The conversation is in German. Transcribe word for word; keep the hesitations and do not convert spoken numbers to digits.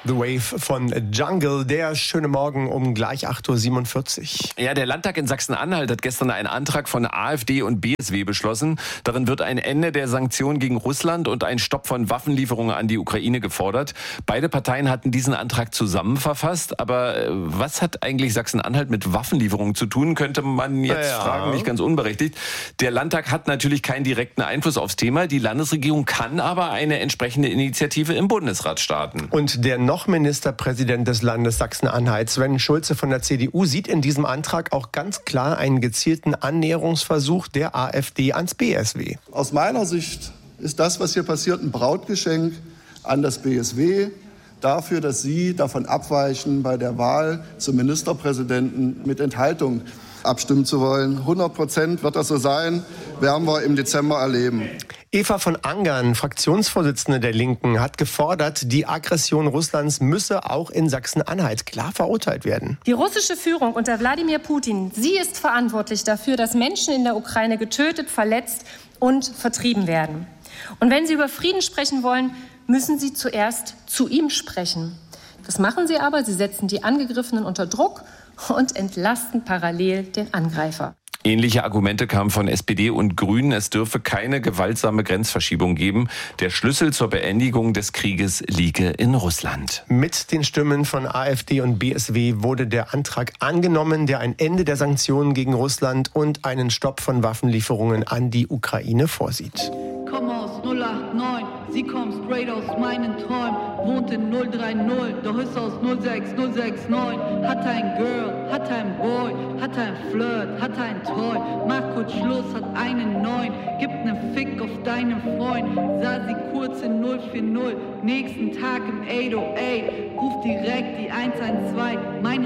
The Wave von Jungle. Der schöne Morgen um gleich acht Uhr siebenundvierzig. Ja, der Landtag in Sachsen-Anhalt hat gestern einen Antrag von AfD und B S W beschlossen. Darin wird ein Ende der Sanktionen gegen Russland und ein Stopp von Waffenlieferungen an die Ukraine gefordert. Beide Parteien hatten diesen Antrag zusammen verfasst. Aber was hat eigentlich Sachsen-Anhalt mit Waffenlieferungen zu tun, könnte man jetzt ja. fragen, nicht ganz unberechtigt. Der Landtag hat natürlich keinen direkten Einfluss aufs Thema. Die Landesregierung kann aber eine entsprechende Initiative im Bundesrat starten. Und der noch Ministerpräsident des Landes Sachsen-Anhalt, Sven Schulze von der C D U, sieht in diesem Antrag auch ganz klar einen gezielten Annäherungsversuch der AfD ans B S W. Aus meiner Sicht ist das, was hier passiert, ein Brautgeschenk an das B S W dafür, dass Sie davon abweichen, bei der Wahl zum Ministerpräsidenten mit Enthaltung abstimmen zu wollen. hundert Prozent wird das so sein, werden wir im Dezember erleben. Eva von Angern, Fraktionsvorsitzende der Linken, hat gefordert, die Aggression Russlands müsse auch in Sachsen-Anhalt klar verurteilt werden. Die russische Führung unter Wladimir Putin, sie ist verantwortlich dafür, dass Menschen in der Ukraine getötet, verletzt und vertrieben werden. Und wenn Sie über Frieden sprechen wollen, müssen Sie zuerst zu ihm sprechen. Das machen Sie aber, Sie setzen die Angegriffenen unter Druck und entlasten parallel den Angreifer. Ähnliche Argumente kamen von S P D und Grünen. Es dürfe keine gewaltsame Grenzverschiebung geben. Der Schlüssel zur Beendigung des Krieges liege in Russland. Mit den Stimmen von AfD und B S W wurde der Antrag angenommen, der ein Ende der Sanktionen gegen Russland und einen Stopp von Waffenlieferungen an die Ukraine vorsieht. Komm aus null acht neun, sie kommt straight aus meinen Träumen, wohnt in null drei null, doch ist aus null sechs null sechs neun, hat ein Girl, hat ein Boy, hat ein Flirt, hat ein Toy, macht kurz Schluss, hat einen neuen, gibt nen Fick auf deinen Freund, sah sie kurz in null vier null, nächsten Tag im acht null acht, ruft direkt die eins eins zwei, mein